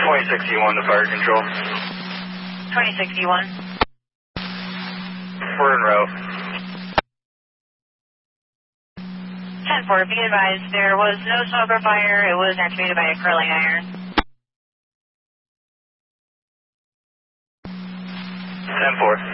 26E1 to fire control. 26E1. We're en route. 10-4, be advised, there was no smoke or fire. It was activated by a curling iron. 10-4.